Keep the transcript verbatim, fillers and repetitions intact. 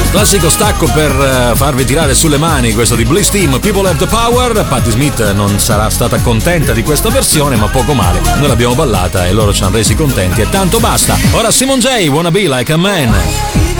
Classico stacco per uh, farvi tirare sulle mani, questo di Bliss Team, People Have the Power. Patti Smith non sarà stata contenta di questa versione, ma poco male. Noi l'abbiamo ballata e loro ci hanno resi contenti e tanto basta. Ora Simon J, Wanna Be Like a Man.